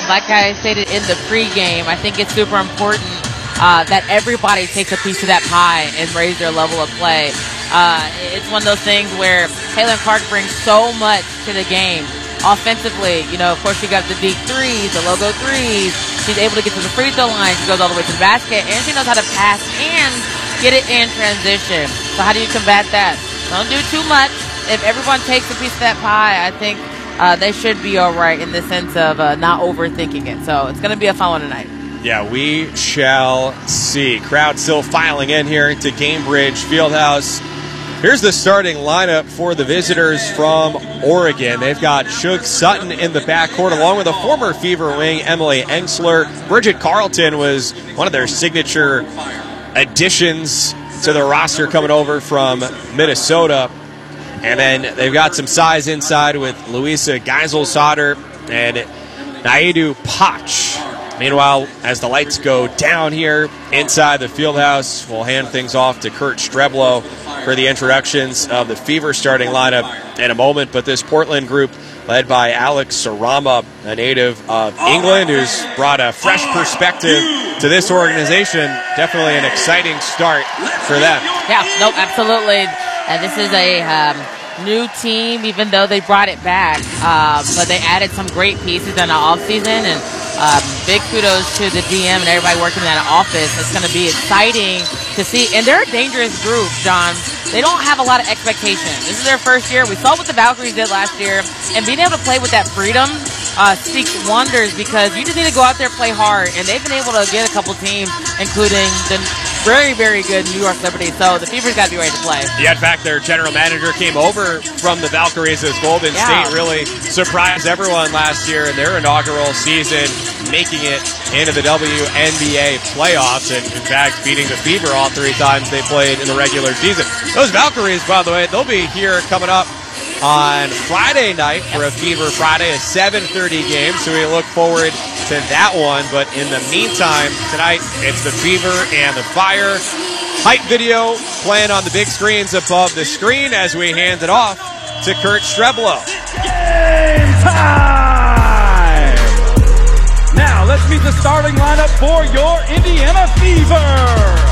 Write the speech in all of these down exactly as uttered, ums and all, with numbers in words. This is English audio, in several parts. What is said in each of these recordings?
like I stated in the pregame, I think it's super important uh, that everybody takes a piece of that pie and raise their level of play. Uh, it's one of those things where Kaylin Clark brings so much to the game. Offensively, you know, of course, she got the deep threes, the logo threes. She's able to get to the free throw line. She goes all the way to the basket, and she knows how to pass and get it in transition. So how do you combat that? Don't do too much. If everyone takes a piece of that pie, I think uh, they should be all right in the sense of uh, not overthinking it. So it's going to be a fun one tonight. Yeah, we shall see. Crowd still filing in here to Gainbridge Fieldhouse. Here's the starting lineup for the visitors from Oregon. They've got Shug Sutton in the backcourt, along with a former Fever wing, Emily Engsler. Bridget Carlton was one of their signature additions to the roster coming over from Minnesota. And then they've got some size inside with Louisa Geisel-Sauter and Naidu Potch. Meanwhile, as the lights go down here inside the Fieldhouse, we'll hand things off to Kurt Streblo for the introductions of the Fever starting lineup in a moment. But this Portland group, led by Alex Sarama, a native of England, who's brought a fresh perspective to this organization, definitely an exciting start for them. Yeah, no, absolutely. And this is a um, new team, even though they brought it back. Uh, but they added some great pieces in the offseason, and Um, big kudos to the D M and everybody working in that office. It's going to be exciting to see. And they're a dangerous group, John. They don't have a lot of expectations. This is their first year. We saw what the Valkyries did last year. And being able to play with that freedom uh, speaks wonders, because you just need to go out there and play hard. And they've been able to get a couple teams, including the very, very good New York Liberty. So the Fever's got to be ready to play. Yeah, in fact, their general manager came over from the Valkyries as Golden Yeah. State really surprised everyone last year in their inaugural season, making it into the W N B A playoffs, and in fact beating the Fever all three times they played in the regular season. Those Valkyries, by the way, they'll be here coming up on Friday night for a Fever Friday, a seven thirty game, so we look forward to that one. But in the meantime, tonight it's the Fever and the Fire. Hype video playing on the big screens above the screen as we hand it off to Kurt Streblo. Game time! Now let's meet the starting lineup for your Indiana Fever.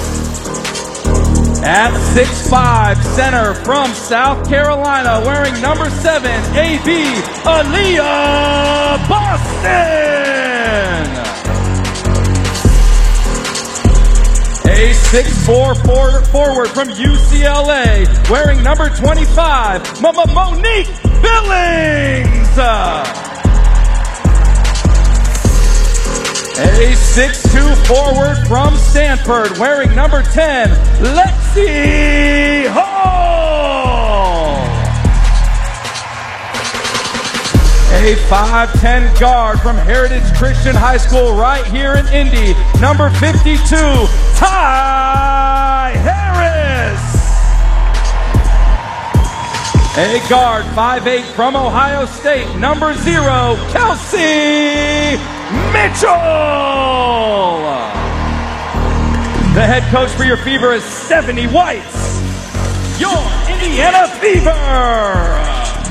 At six five, center from South Carolina, wearing number seven, A B, Aaliyah Boston. A six four forward from U C L A, wearing number twenty-five, Monique Billings. A six two forward from Stanford, wearing number ten, Lexi Hall. A five ten guard from Heritage Christian High School right here in Indy, number fifty-two, Ty Harris. A guard, five eight from Ohio State, number zero, Kelsey Mitchell. The head coach for your Fever is Stephanie Whites. Your Indiana Fever.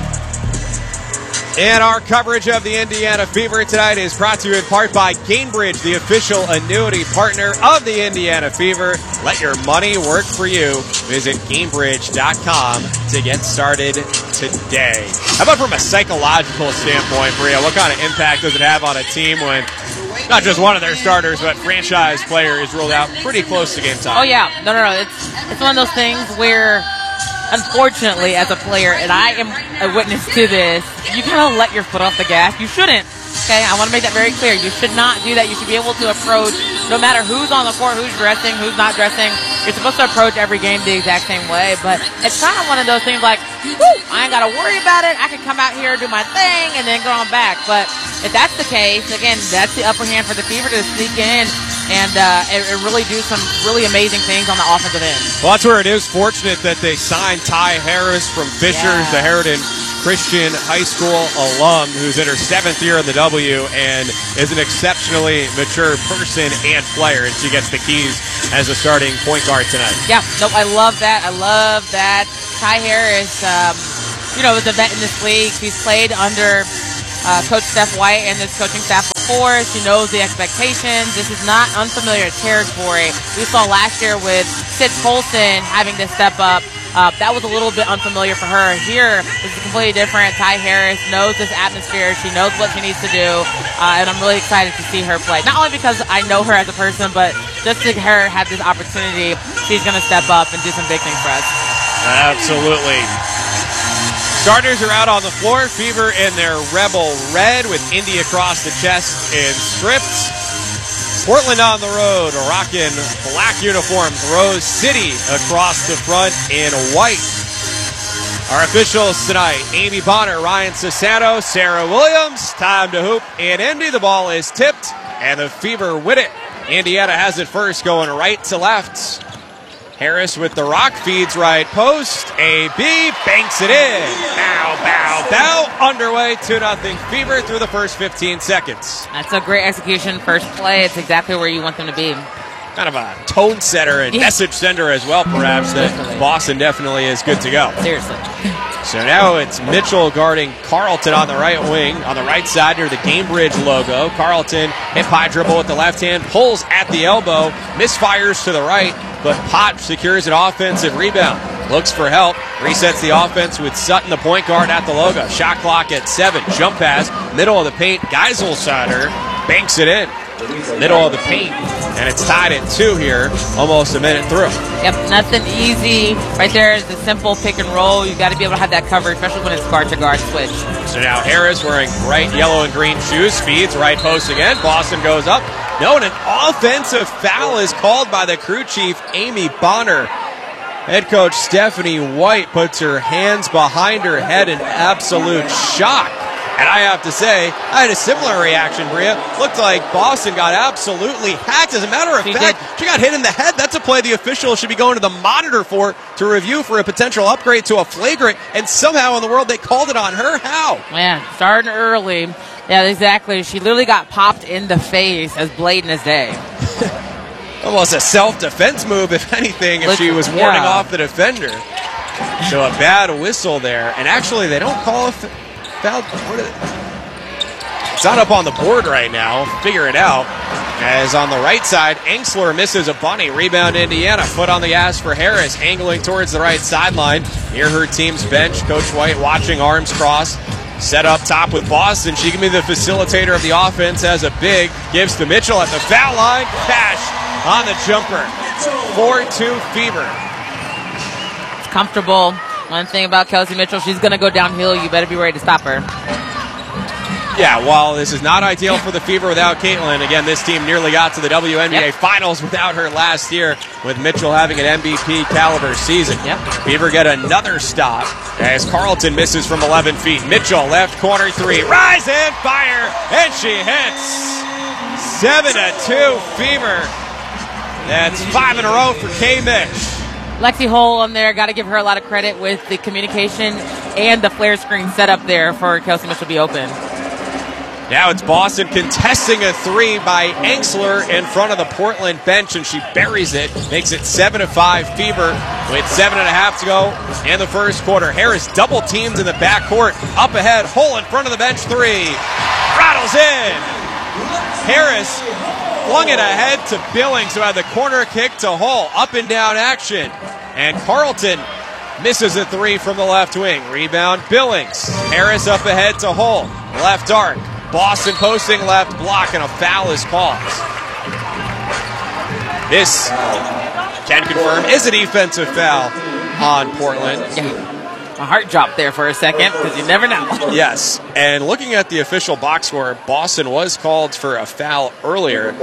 And our coverage of the Indiana Fever tonight is brought to you in part by Gainbridge, the official annuity partner of the Indiana Fever. Let your money work for you. Visit Gainbridge dot com to get started today. How about from a psychological standpoint, Bria? What kind of impact does it have on a team when not just one of their starters, but franchise player is ruled out pretty close to game time? Oh, yeah. No, no, no. It's, it's one of those things where, unfortunately, as a player, and I am a witness to this, you kind of let your foot off the gas. You shouldn't. Okay, I want to make that very clear. You should not do that. You should be able to approach, no matter who's on the court, who's dressing, who's not dressing. You're supposed to approach every game the exact same way. But it's kind of one of those things like, whoo, I ain't got to worry about it. I can come out here, do my thing, and then go on back. But if that's the case, again, that's the upper hand for the Fever to sneak in and uh, and really do some really amazing things on the offensive end. Well, that's where it is fortunate that they signed Ty Harris from Fishers, Yeah. the Heritage Christian High School alum who's in her seventh year in the W and is an exceptionally mature person and player, and she gets the keys as a starting point guard tonight. Yeah, nope, I love that. I love that. Ty Harris, um, you know, is a vet in this league. He's played under uh, Coach Steph White and his coaching staff four. She knows the expectations. This is not unfamiliar territory. We saw last year with Sid Colson having to step up. Uh, that was a little bit unfamiliar for her. Here, this is completely different. Ty Harris knows this atmosphere. She knows what she needs to do. Uh, and I'm really excited to see her play. Not only because I know her as a person, but just to her have this opportunity, she's going to step up and do some big things for us. Absolutely. Starters are out on the floor. Fever in their Rebel Red with Indy across the chest in strips. Portland on the road, rocking black uniforms. Rose City across the front in white. Our officials tonight, Amy Bonner, Ryan Sassano, Sarah Williams. Time to hoop in Indy. The ball is tipped, and the Fever win it. Indiana has it first, going right to left. Harris with the rock, feeds right post. A B banks it in. Bow, bow, bow. Underway, two nothing Fever through the first fifteen seconds. That's a great execution. First play, it's exactly where you want them to be. Kind of a tone setter and Yeah. message sender as well, perhaps, that Definitely. Boston definitely is good to go. Seriously. So now it's Mitchell guarding Carlton on the right wing, on the right side near the Gamebridge logo. Carlton hip high dribble with the left hand, pulls at the elbow, misfires to the right, but Pott secures an offensive rebound. Looks for help, resets the offense with Sutton, the point guard, at the logo. Shot clock at seven, jump pass, middle of the paint. Geiselsider banks it in, middle of the paint, and it's tied at two here, almost a minute through. Yep, nothing easy. Right there is the simple pick and roll. You've got to be able to have that coverage, especially when it's guard-to-guard switch. So now Harris wearing bright yellow and green shoes, feeds right post again. Boston goes up. No, and an offensive foul is called by the crew chief, Amy Bonner. Head coach Stephanie White puts her hands behind her head in absolute shock. And I have to say, I had a similar reaction, Bria. Looked like Boston got absolutely hacked. As a matter of She fact, did. she got hit in the head. That's a play the officials should be going to the monitor for to review for a potential upgrade to a flagrant. And somehow in the world they called it on her. How? Man, starting early. Yeah, exactly. She literally got popped in the face as blatant as day. Almost a self-defense move, if anything, if she was warding Yeah. off the defender. So a bad whistle there. And actually, they don't call a f- foul. What is it? It's not up on the board right now. Figure it out. As on the right side, Engsler misses a bunny. Rebound Indiana. Foot on the gas for Harris. Angling towards the right sideline. Near her team's bench. Coach White watching, arms crossed. Set up top with Boston. She can be the facilitator of the offense as a big. Gives to Mitchell at the foul line. Cash on the jumper. four two Fever. It's comfortable. One thing about Kelsey Mitchell, she's going to go downhill. You better be ready to stop her. Yeah, while this is not ideal for the Fever without Caitlin, again, this team nearly got to the W N B A Yep. Finals without her last year, with Mitchell having an M V P caliber season. Yep. Fever get another stop as Carlton misses from eleven feet. Mitchell, left corner three, rise and fire, and she hits. seven to two Fever. That's five in a row for K-Mitch. Lexi Hull on there, got to give her a lot of credit with the communication and the flare screen set up there for Kelsey Mitchell to be open. Now it's Boston contesting a three by Engsler in front of the Portland bench, and she buries it, makes it seven to five Fever with seven and a half to go in the first quarter. Harris double teamed in the backcourt, up ahead, Hull in front of the bench, three, rattles in. Harris flung it ahead to Billings, who had the corner kick to Hull, up and down action, and Carlton misses a three from the left wing. Rebound Billings. Harris up ahead to Hull, left arc. Boston posting left block, and a foul is called. This can confirm is a defensive foul on Portland. Yeah. My heart dropped there for a second because you never know. Yes, and looking at the official box score, Boston was called for a foul earlier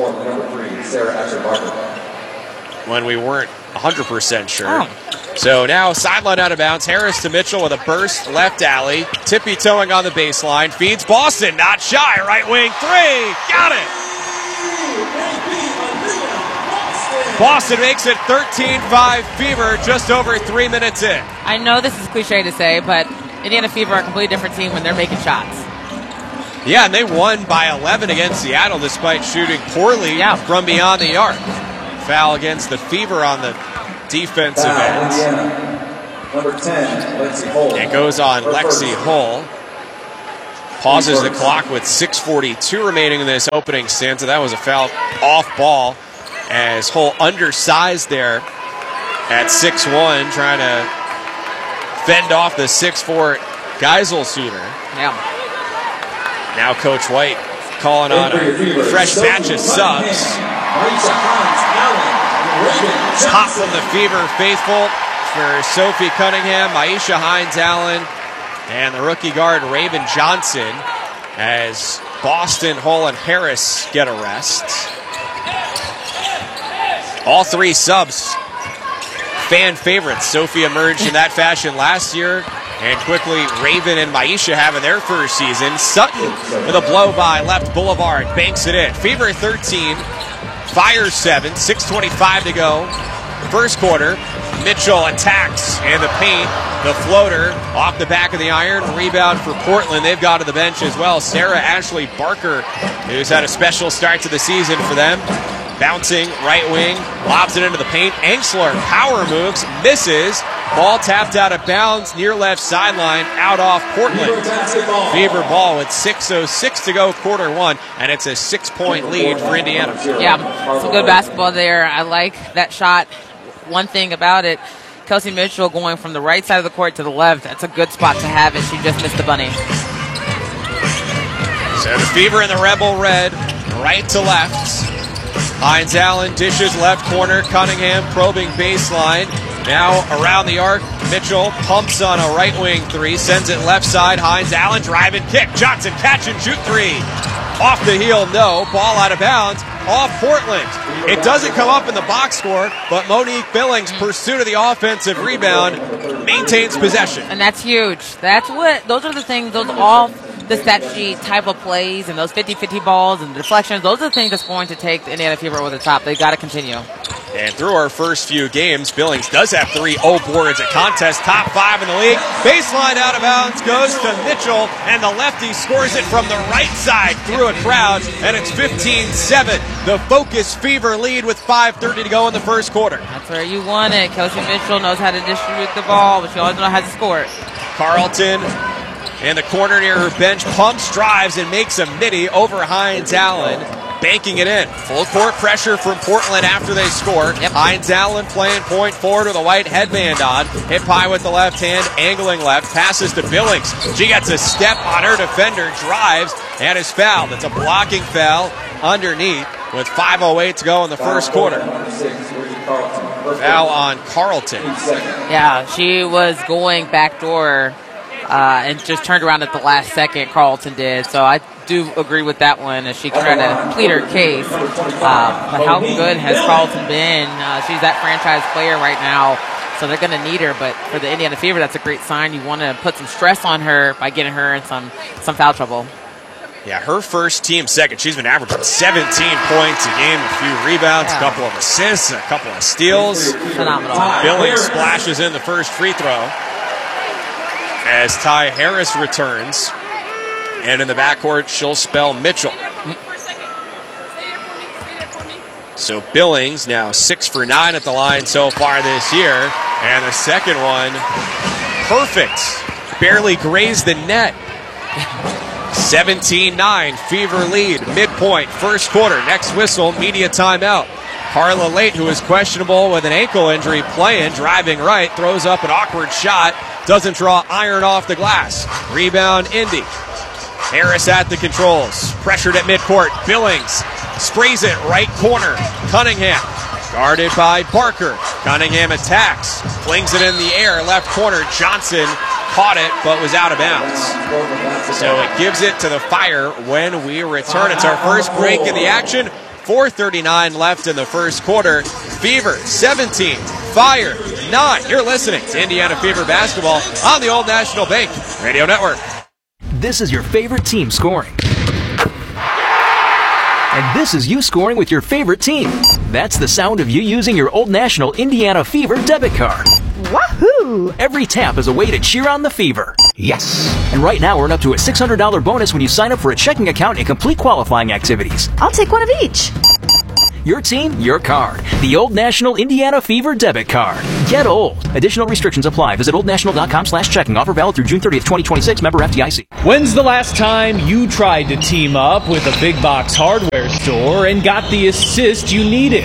when we weren't one hundred percent sure. Oh. So now sideline out of bounds. Harris to Mitchell with a burst left alley. Tippy toeing on the baseline. Feeds Boston. Not shy. Right wing three. Got it. Boston makes it thirteen five Fever just over three minutes in. I know this is cliche to say, but Indiana Fever are a completely different team when they're making shots. Yeah, and they won by eleven against Seattle despite shooting poorly Yeah. from beyond the arc. Foul against the Fever on the defensive end. Number ten, Lexi Hull. It goes on Lexi Hull. pauses the clock with six forty-two remaining in this opening stanza. That was a foul off ball as Hull undersized there at six one, trying to fend off the six four Geisel shooter. Yeah. Now Coach White calling on a fresh batch of subs. Top from the Fever faithful for Sophie Cunningham, Maisha Hines-Allen, and the rookie guard Raven Johnson as Boston, Hull, and Harris get a rest. All three subs, fan favorites. Sophie emerged in that fashion last year, and quickly Raven and Maisha having their first season. Sutton with a blow by left boulevard, banks it in. Fever thirteen, Fire seven, six twenty-five to go. First quarter, Mitchell attacks in the paint. The floater off the back of the iron. Rebound for Portland. They've got to the bench as well. Sarah Ashley Barker, who's had a special start to the season for them. Bouncing right wing, lobs it into the paint. Angsler power moves, misses. Ball tapped out of bounds near left sideline, out off Portland. Fever ball with six oh six to go, quarter one, and it's a six-point lead for Indiana. Yeah, some good basketball there. I like that shot. One thing about it, Kelsey Mitchell going from the right side of the court to the left, that's a good spot to have it. She just missed the bunny. So the Fever in the Rebel red, right to left. Hines-Allen dishes left corner. Cunningham probing baseline. Now around the arc, Mitchell pumps on a right wing three, sends it left side. Hines-Allen drive and kick. Johnson catch and shoot three. Off the heel, no. Ball out of bounds. Off Portland. It doesn't come up in the box score, but Monique Billings' pursuit of the offensive rebound maintains possession. And that's huge. That's what, those are the things, those all the stat sheet type of plays and those fifty-fifty balls and deflections, those are the things that's going to take the Indiana Fever over the top. They've got to continue. And through our first few games, Billings does have three O boards at contest, top five in the league. Baseline out of bounds goes to Mitchell, and the lefty scores it from the right side through a crowd, and it's fifteen seven. The Focus Fever lead with five thirty to go in the first quarter. That's where you want it. Kelsey Mitchell knows how to distribute the ball, but she always knows how to score it. Carlton in the corner near her bench, pumps, drives, and makes a midi over Hines-Allen. Banking it in. Full court pressure from Portland after they score. Yep. Hines-Allen playing point forward with a white headband on. Hip high with the left hand, angling left. Passes to Billings. She gets a step on her defender, drives, and is fouled. It's a blocking foul underneath with five oh eight to go in the first quarter. Foul on Carlton. Yeah, she was going backdoor uh, and just turned around at the last second, Carlton did. So I do agree with that one as she tried to plead her case. Uh, but how good has Carlton been? Uh, she's that franchise player right now, so they're going to need her. But for the Indiana Fever, that's a great sign. You want to put some stress on her by getting her in some, some foul trouble. Yeah, her first team second. She's been averaging seventeen points a game, a few rebounds, yeah. a couple of assists, a couple of steals. Phenomenal. Billings splashes in the first free throw as Ty Harris returns. And in the backcourt, she'll spell Mitchell. So Billings now six for nine at the line so far this year. And the second one, perfect. Barely grazed the net. seventeen nine, Fever lead, midpoint, first quarter. Next whistle, media timeout. Carla Late, who is questionable with an ankle injury, playing, driving right, throws up an awkward shot, doesn't draw iron off the glass. Rebound, Indy. Harris at the controls, pressured at midcourt. Billings sprays it right corner. Cunningham guarded by Barker. Cunningham attacks, flings it in the air, left corner. Johnson caught it but was out of bounds. So it gives it to the Fire when we return. It's our first break in the action. four thirty-nine left in the first quarter. Fever seventeen, Fire nine. You're listening to Indiana Fever basketball on the Old National Bank Radio Network. This is your favorite team scoring. And this is you scoring with your favorite team. That's the sound of you using your Old National Indiana Fever debit card. Wahoo! Every tap is a way to cheer on the Fever. Yes! And right now, earn up to a six hundred dollars bonus when you sign up for a checking account and complete qualifying activities. I'll take one of each. Your team, your card. The Old National Indiana Fever debit card. Get old. Additional restrictions apply. Visit oldnational.com slash checking. Offer valid through June thirtieth, twenty twenty-six. Member F D I C. When's the last time you tried to team up with a big box hardware store and got the assist you needed?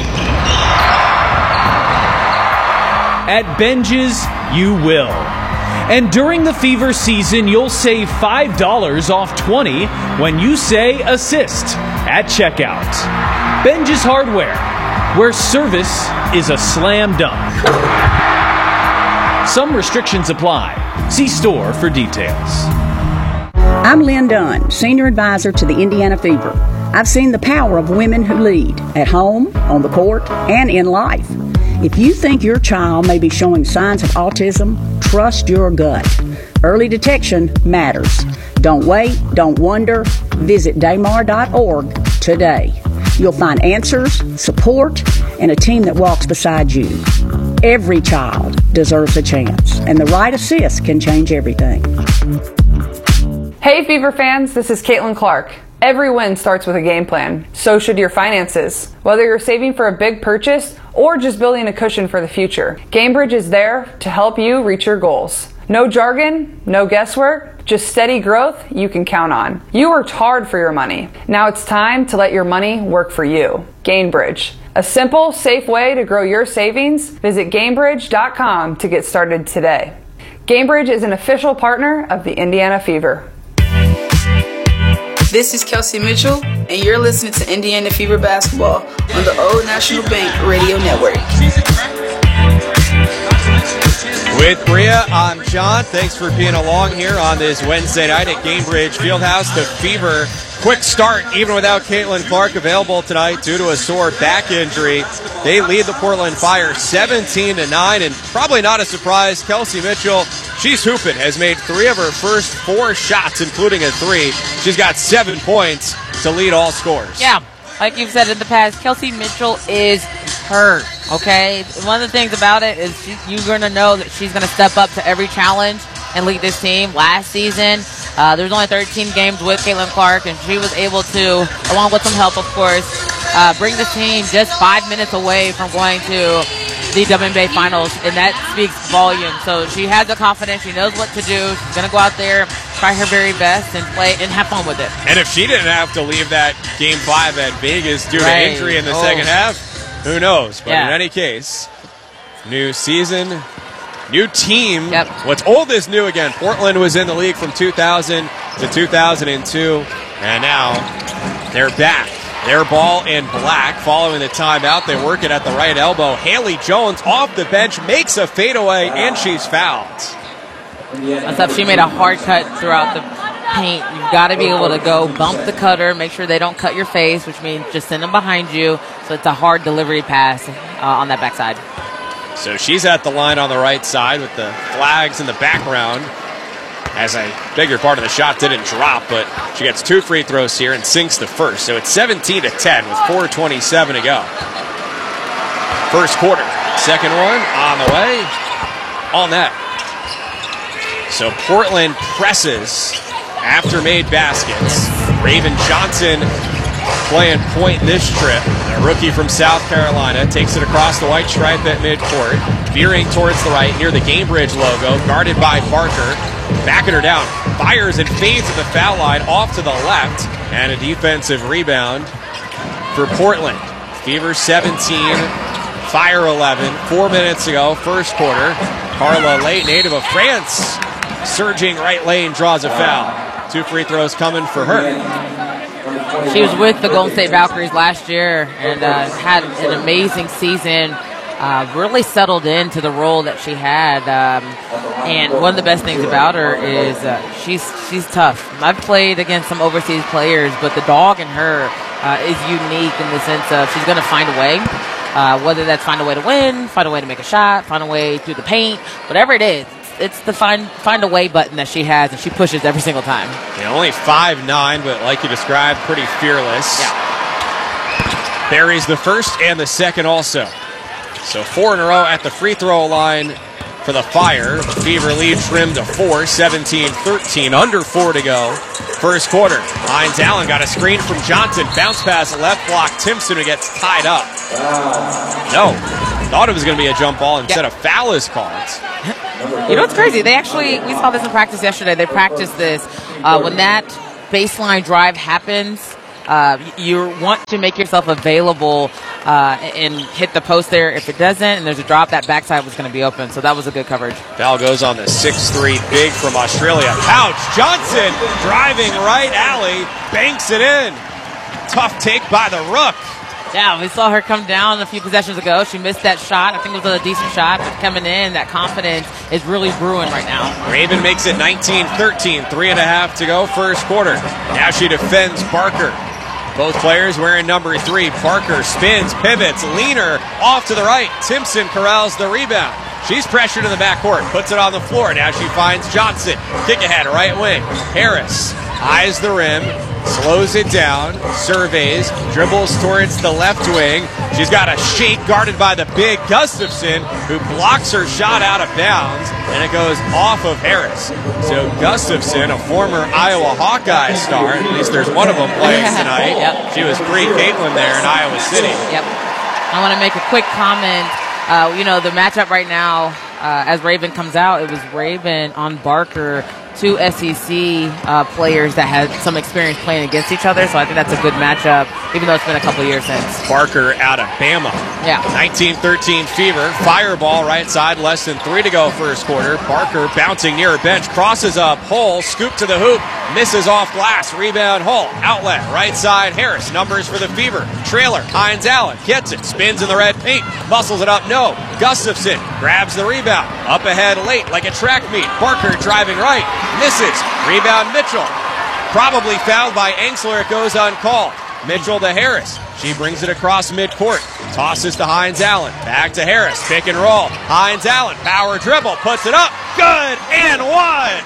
At Benjes, you will. And during the Fever season, you'll save five dollars off twenty when you say assist at checkout. Benjes Hardware, where service is a slam dunk. Some restrictions apply. See store for details. I'm Lynn Dunn, Senior Advisor to the Indiana Fever. I've seen the power of women who lead, at home, on the court, and in life. If you think your child may be showing signs of autism, trust your gut. Early detection matters. Don't wait, don't wonder. Visit daymar dot org today. You'll find answers, support, and a team that walks beside you. Every child deserves a chance, and the right assist can change everything. Hey Fever fans, this is Caitlin Clark. Every win starts with a game plan. So should your finances. Whether you're saving for a big purchase or just building a cushion for the future, GameBridge is there to help you reach your goals. No jargon, no guesswork, just steady growth you can count on. You worked hard for your money. Now it's time to let your money work for you. GameBridge. A simple, safe way to grow your savings. Visit GameBridge dot com to get started today. GameBridge is an official partner of the Indiana Fever. This is Kelsey Mitchell, and you're listening to Indiana Fever Basketball on the Old National Bank Radio Network. With Bria, I'm John. Thanks for being along here on this Wednesday night at Gamebridge Fieldhouse. The Fever, quick start, even without Caitlin Clark available tonight due to a sore back injury. They lead the Portland Fire seventeen to nine, and probably not a surprise, Kelsey Mitchell, she's hooping, has made three of her first four shots, including a three. She's got seven points to lead all scores. Yeah, like you've said in the past, Kelsey Mitchell is hurt, okay? One of the things about it is she, you're going to know that she's going to step up to every challenge and lead this team. Last season, uh, there was only thirteen games with Caitlin Clark, and she was able to, along with some help, of course, uh, bring the team just five minutes away from going to the W N B A Finals, and that speaks volume. So she has the confidence. She knows what to do. She's going to go out there, try her very best, and play and have fun with it. And if she didn't have to leave that Game five at Vegas due right. to injury in the oh. second half, who knows? But yeah. in any case, new season, new team. Yep. What's old is new again. Portland was in the league from two thousand to two thousand two, and now they're back. Their ball in black. Following the timeout, they work it at the right elbow. Haley Jones off the bench, makes a fadeaway, and she's fouled. That's up. She made a hard cut throughout the paint. You've got to be able to go bump the cutter, make sure they don't cut your face, which means just send them behind you. So it's a hard delivery pass uh, on that backside. So she's at the line on the right side with the flags in the background. As I beg your pardon, the shot didn't drop, but she gets two free throws here and sinks the first. So it's seventeen to ten with four twenty-seven to go. First quarter. Second one on the way. All net. So Portland presses after made baskets. Raven Johnson playing point this trip. A rookie from South Carolina takes it across the white stripe at midcourt. Veering towards the right near the Gamebridge logo. Guarded by Barker. Backing her down. Fires and fades at the foul line off to the left. And a defensive rebound for Portland. Fever seventeen. Fire eleven. Four minutes ago. First quarter. Carla Lay, native of France. Surging right lane, draws a foul. Two free throws coming for her. She was with the Golden State Valkyries last year and uh, had an amazing season. Uh, really settled into the role that she had. Um, and one of the best things about her is uh, she's she's tough. I've played against some overseas players, but the dog in her uh, is unique in the sense of she's going to find a way. Uh, whether that's find a way to win, find a way to make a shot, find a way through the paint, whatever it is. It's the find find a way button that she has, and she pushes every single time. Yeah, only five nine, but like you described, pretty fearless. Yeah. Buries the first and the second also. So four in a row at the free throw line for the Fire. The Fever lead trimmed to four, seventeen thirteen, under four to go First quarter, Hines Allen got a screen from Johnson. Bounce pass, left block. Timpson who gets tied up. No, thought it was going to be a jump ball. Instead, yep. a foul is called. You know what's crazy? They actually, we saw this in practice yesterday. They practiced this. Uh, when that baseline drive happens, uh, you want to make yourself available uh, and hit the post there. If it doesn't and there's a drop, that backside was going to be open. So that was a good coverage. Foul goes on the six three big from Australia. Pouch, Johnson driving right alley, banks it in. Tough take by the Rook. Yeah, we saw her come down a few possessions ago. She missed that shot. I think it was a decent shot, but coming in, that confidence is really brewing right now. Raven makes it nineteen thirteen, three and a half to go, first quarter. Now she defends Barker. Both players wearing number three. Barker spins, pivots, leaner, off to the right. Timpson corrals the rebound. She's pressured in the backcourt, puts it on the floor. Now she finds Johnson. Kick ahead, right wing. Harris eyes the rim, slows it down, surveys, dribbles towards the left wing. She's got a shake guarded by the big Gustafson, who blocks her shot out of bounds, and it goes off of Harris. So Gustafson, a former Iowa Hawkeye star, at least there's one of them playing tonight. Yep. She was pre-Caitlin there in Iowa City. Yep. I want to make a quick comment. Uh, you know, the matchup right now, uh, as Raven comes out, it was Raven on Barker, two S E C uh, players that had some experience playing against each other, so I think that's a good matchup, even though it's been a couple of years since. Barker out of Bama. Yeah. nineteen thirteen Fever. Fireball right side, less than three to go first quarter. Barker bouncing near a bench, crosses up, Hull, scoop to the hoop, misses off glass, rebound Hull, outlet, right side Harris, numbers for the Fever. Trailer, Hines Allen, gets it, spins in the red paint, muscles it up, no. Gustafson grabs the rebound, up ahead late like a track meet. Barker driving right. Misses. Rebound Mitchell. Probably fouled by Angsler. It goes uncalled. Mitchell to Harris. She brings it across midcourt. Tosses to Hines Allen. Back to Harris. Pick and roll. Hines Allen. Power dribble. Puts it up. Good. And one.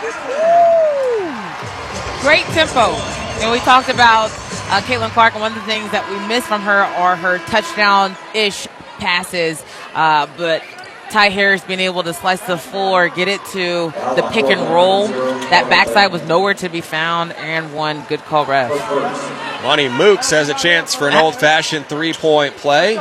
Great tempo. And we talked about uh, Caitlin Clark, and one of the things that we missed from her are her touchdown-ish passes. Uh, but Ty Harris being able to slice the floor, get it to the pick and roll. That backside was nowhere to be found, and one good call, ref. Money Mooks has a chance for an old-fashioned three-point play.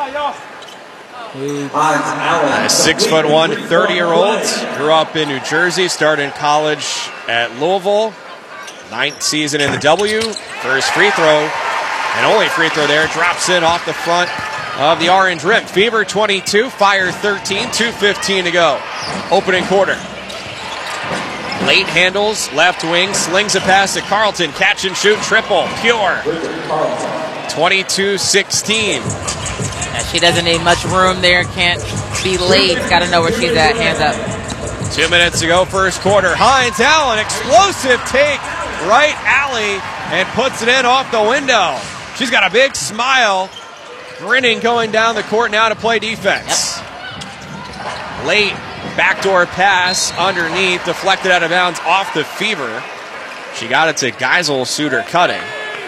A six foot one, thirty-year-old. Grew up in New Jersey, started in college at Louisville. Ninth season in the W. First free throw, and only free throw there, drops in off the front of the orange rim. Fever twenty-two, Fire thirteen, two fifteen to go. Opening quarter. Late handles, left wing, slings a pass to Carlton. Catch and shoot, triple, pure. twenty-two sixteen. Yeah, she doesn't need much room there, can't be late. Got to know where she's at, hands up. Two minutes to go, first quarter. Hines Allen, explosive take, right alley, and puts it in off the window. She's got a big smile. Grinning going down the court now to play defense. Yep. Late backdoor pass underneath, deflected out of bounds off the Fever. She got it to Geisel Suter cutting.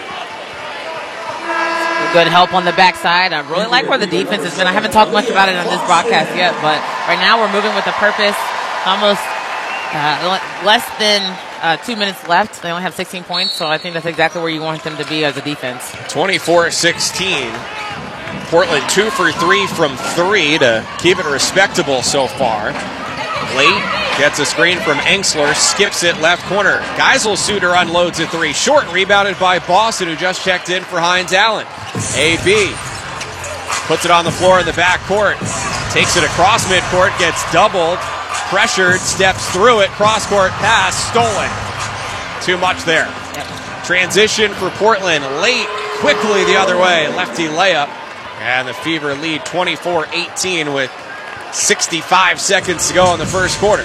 Good help on the backside. I really like where the defense has been. I haven't talked much about it on this broadcast yet, but right now we're moving with a purpose. Almost uh, less than uh, two minutes left. They only have sixteen points, so I think that's exactly where you want them to be as a defense. twenty-four sixteen. Portland two for three from three to keep it respectable so far. Late gets a screen from Angsler, skips it left corner. Geisel Suter unloads a three. Short, rebounded by Boston, who just checked in for Hines Allen. A B puts it on the floor in the backcourt. Takes it across midcourt, gets doubled. Pressured, steps through it. Cross-court pass, stolen. Too much there. Yep. Transition for Portland. Late, quickly the other way. Lefty layup. And the Fever lead twenty-four eighteen with sixty-five seconds to go in the first quarter.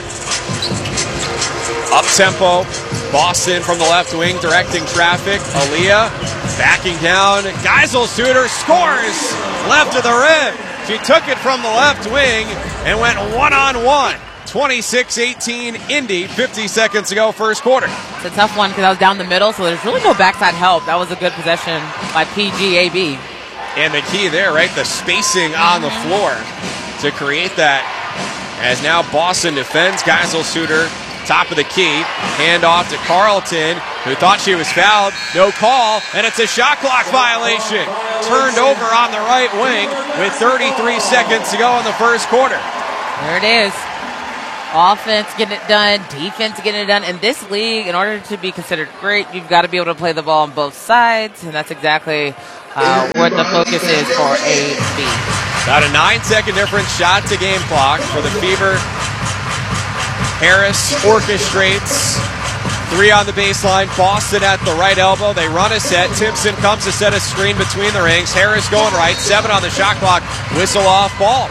Up-tempo, Boston from the left wing directing traffic. Aaliyah backing down. Geisel Suter scores left of the rim. She took it from the left wing and went one-on-one. twenty-six eighteen Indy, fifty seconds to go first quarter. It's a tough one because I was down the middle, so there's really no backside help. That was a good possession by P G A B. And the key there, right, the spacing on the floor to create that. As now Boston defends, Geisel Suter top of the key. Hand off to Carlton, who thought she was fouled. No call, and it's a shot clock violation. Turned over on the right wing with thirty-three seconds to go in the first quarter. There it is. Offense getting it done, defense getting it done. In this league, in order to be considered great, you've got to be able to play the ball on both sides, and that's exactly uh, what the focus is for A B. About a nine-second difference shot to game clock for the Fever. Harris orchestrates. Three on the baseline. Boston at the right elbow. They run a set. Timpson comes to set a screen between the rings. Harris going right. Seven on the shot clock. Whistle off ball.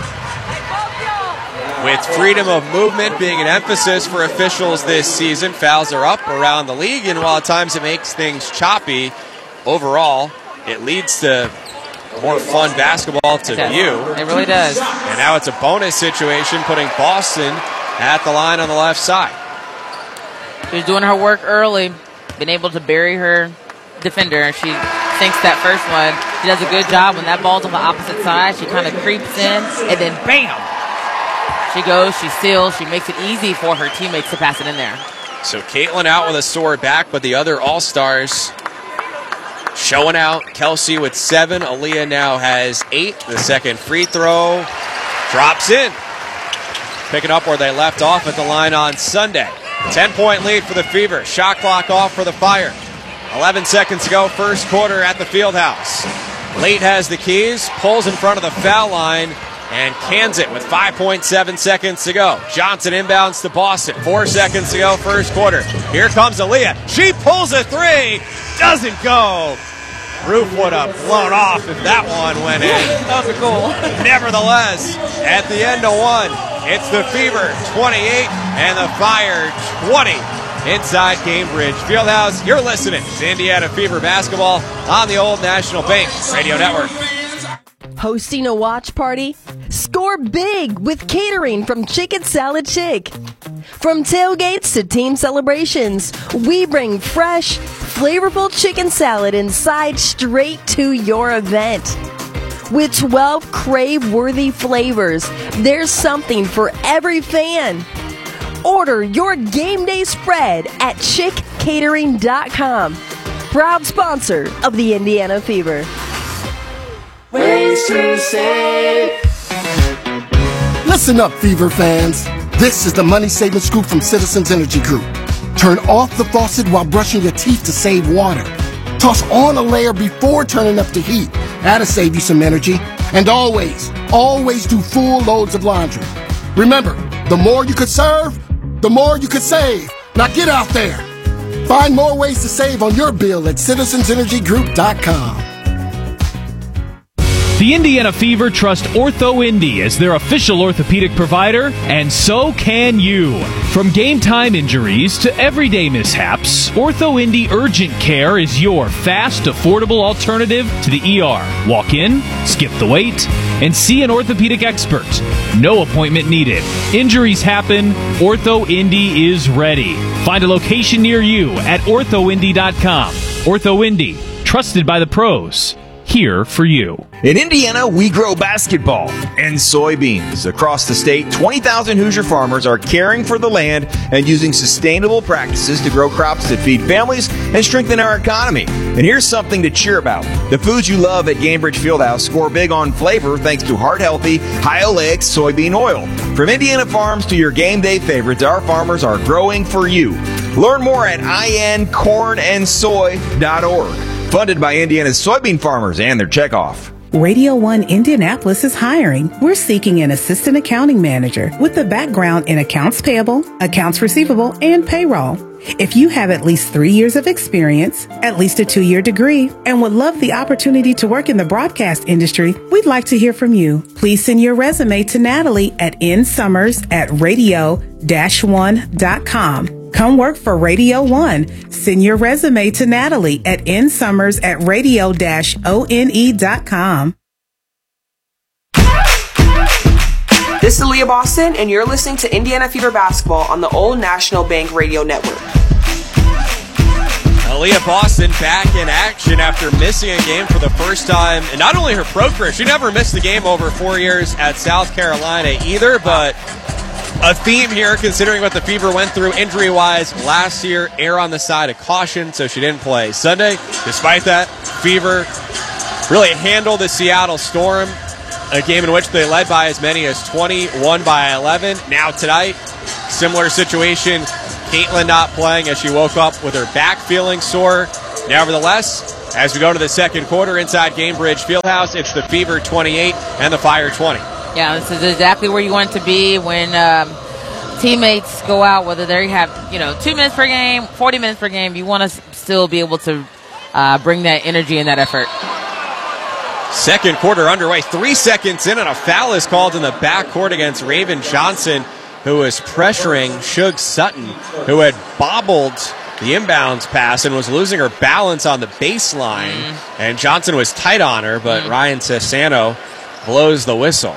With freedom of movement being an emphasis for officials this season, fouls are up around the league, and while at times it makes things choppy, overall, it leads to more fun basketball to view. It really does. And now it's a bonus situation, putting Boston at the line on the left side. She's doing her work early, been able to bury her defender. She thinks that first one. She does a good job when that ball's on the opposite side. She kind of creeps in, and then bam! She goes, she seals, she makes it easy for her teammates to pass it in there. So Caitlin out with a sore back, but the other All-Stars showing out. Kelsey with seven. Aaliyah now has eight. The second free throw drops in. Picking up where they left off at the line on Sunday. ten-point lead for the Fever. Shot clock off for the Fire. eleven seconds to go, first quarter at the Fieldhouse. Late has the keys, pulls in front of the foul line, and cans it with five point seven seconds to go. Johnson inbounds to Boston. Four seconds to go, first quarter. Here comes Aaliyah. She pulls a three. Doesn't go. Roof would have blown off if that one went in. That was a goal. Nevertheless, at the end of one, it's the Fever twenty-eight and the Fire twenty inside Cambridge Fieldhouse. You're listening to Indiana Fever basketball on the Old National Bank Radio Network. Hosting a watch party? Score big with catering from Chicken Salad Chick. From tailgates to team celebrations, we bring fresh, flavorful chicken salad inside straight to your event. With twelve crave-worthy flavors, there's something for every fan. Order your game day spread at chick catering dot com. Proud sponsor of the Indiana Fever. Ways to save. Listen up, Fever fans. This is the money saving scoop from Citizens Energy Group. Turn off the faucet while brushing your teeth to save water. Toss on a layer before turning up the heat. That'll save you some energy. And always, always do full loads of laundry. Remember, the more you could serve, the more you could save. Now get out there. Find more ways to save on your bill at citizens energy group dot com. The Indiana Fever trust OrthoIndy as their official orthopedic provider, and so can you. From game-time injuries to everyday mishaps, OrthoIndy Urgent Care is your fast, affordable alternative to the E R. Walk in, skip the wait, and see an orthopedic expert. No appointment needed. Injuries happen. OrthoIndy is ready. Find a location near you at ortho indy dot com. OrthoIndy, trusted by the pros. Here for you. In Indiana, we grow basketball and soybeans. Across the state, twenty thousand Hoosier farmers are caring for the land and using sustainable practices to grow crops that feed families and strengthen our economy. And here's something to cheer about. The foods you love at Cambridge Fieldhouse score big on flavor thanks to heart-healthy, high-oleic soybean oil. From Indiana farms to your game day favorites, our farmers are growing for you. Learn more at I N corn and soy dot org. Funded by Indiana's soybean farmers and their checkoff. Radio one Indianapolis is hiring. We're seeking an assistant accounting manager with a background in accounts payable, accounts receivable, and payroll. If you have at least three years of experience, at least a two-year degree, and would love the opportunity to work in the broadcast industry, we'd like to hear from you. Please send your resume to Natalie at nsummers at radio dash one dot com. Come work for Radio one. Send your resume to Natalie at nsummers at radio dash one dot com. This is Aaliyah Boston, and you're listening to Indiana Fever Basketball on the Old National Bank Radio Network. Aaliyah Boston back in action after missing a game for the first time. And not only her pro career, she never missed a game over four years at South Carolina either, but a theme here, considering what the Fever went through injury-wise last year. Err on the side of caution, so she didn't play Sunday. Despite that, Fever really handled the Seattle Storm, a game in which they led by as many as twenty, won by eleven. Now tonight, similar situation. Caitlin not playing as she woke up with her back feeling sore. Nevertheless, as we go to the second quarter inside Gamebridge Fieldhouse, it's the Fever twenty-eight and the Fire twenty. Yeah, this is exactly where you want it to be when um, teammates go out, whether they have, you know, two minutes per game, forty minutes per game. You want to still be able to uh, bring that energy and that effort. Second quarter underway. Three seconds in, and a foul is called in the backcourt against Raven Johnson, who was pressuring Shug Sutton, who had bobbled the inbounds pass and was losing her balance on the baseline. Mm. And Johnson was tight on her, but mm. Ryan Sassano blows the whistle.